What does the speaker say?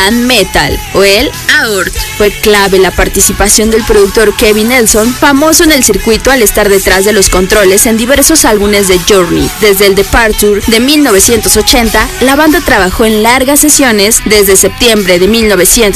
glam metal o el AORT. Fue clave la participación del productor Kevin Nelson, famoso en el circuito al estar detrás de los controles en diversos álbumes de Journey. Desde el Departure de 1980, la banda trabajó en largas sesiones desde septiembre de 1980